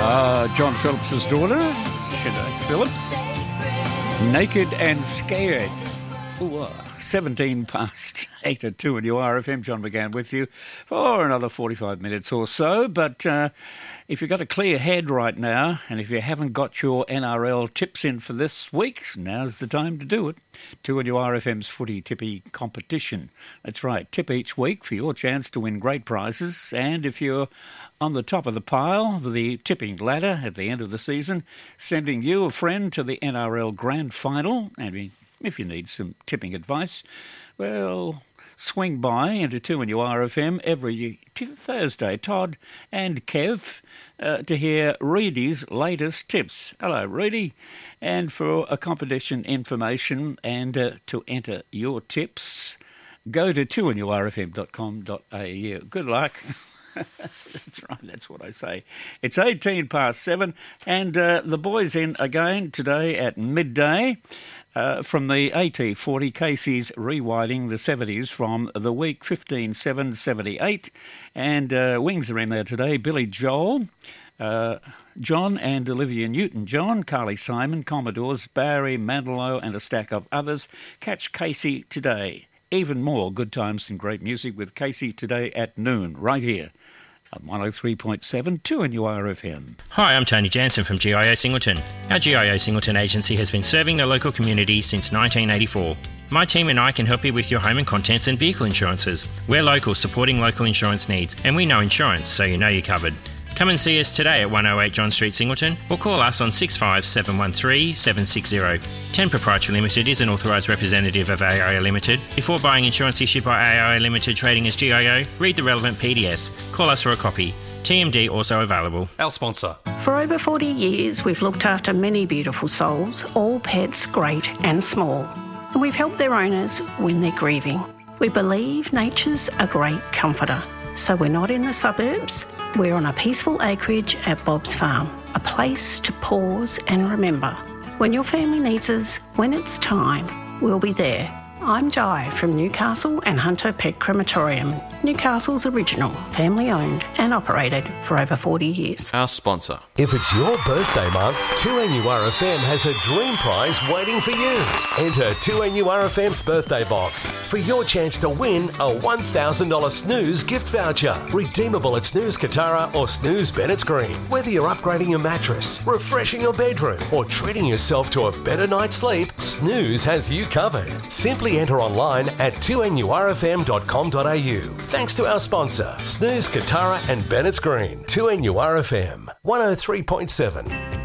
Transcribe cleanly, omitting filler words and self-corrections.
John Phillips' daughter, Sinead Phillips, Naked and Scared. Ooh, 17 past 8 at 2 and you are FM. John McGann with you for another 45 minutes or so. But if you've got a clear head right now, and if you haven't got your NRL tips in for this week, now's the time to do it. 2 and you are FM's footy tippy competition. That's right, tip each week for your chance to win great prizes. And if you're on the top of the pile, the tipping ladder at the end of the season, sending you a friend to the NRL Grand Final. And if you need some tipping advice, well, swing by into 2 and you are FM every Thursday. Todd and Kev to hear Reedy's latest tips. Hello, Reedy. And for a competition information and to enter your tips, go to 2andyourfm.com.au. Good luck. That's right, that's what I say. It's 18 past 7 and the boys in again today at midday from the AT40. Casey's rewinding the 70s from the week 15/7/78 and Wings are in there today. Billy Joel, John and Olivia Newton-John, Carly Simon, Commodores, Barry Manilow and a stack of others. Catch Casey today. Even more good times and great music with Casey today at noon, right here on 103.7 2 and you are FM. Hi, I'm Tony Jansen from GIO Singleton. Our GIO Singleton agency has been serving the local community since 1984. My team and I can help you with your home and contents and vehicle insurances. We're local, supporting local insurance needs, and we know insurance, so you know you're covered. Come and see us today at 108 John Street, Singleton, or call us on 65713 760. 10 Proprietary Limited is an authorised representative of AIO Limited. Before buying insurance issued by AIO Limited trading as GIO, read the relevant PDS. Call us for a copy. TMD also available. Our sponsor. For over 40 years, we've looked after many beautiful souls, all pets great and small. And we've helped their owners when they're grieving. We believe nature's a great comforter. So we're not in the suburbs. We're on a peaceful acreage at Bob's Farm, a place to pause and remember. When your family needs us, when it's time, we'll be there. I'm Jai from Newcastle and Hunter Pet Crematorium, Newcastle's original, family-owned and operated for over 40 years. Our sponsor. If it's your birthday month, 2NURFM has a dream prize waiting for you. Enter 2NURFM's birthday box for your chance to win a $1,000 Snooze gift voucher, redeemable at Snooze Katara or Snooze Bennett's Green. Whether you're upgrading your mattress, refreshing your bedroom, or treating yourself to a better night's sleep, Snooze has you covered. Simply enter online at 2NURFM.com.au. Thanks to our sponsor, Snooze Katara and Bennett's Green. 2NURFM 103.7.